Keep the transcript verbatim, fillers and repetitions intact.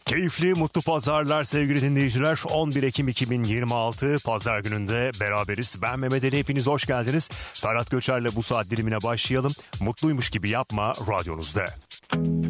Keyifli, mutlu pazarlar sevgili dinleyiciler. on bir Ekim iki bin yirmi altı Pazar gününde beraberiz. Ben Mehmet Ali, hepiniz hoş geldiniz. Ferhat Göçer'le bu saat dilimine başlayalım. Mutluymuş gibi yapma radyonuzda.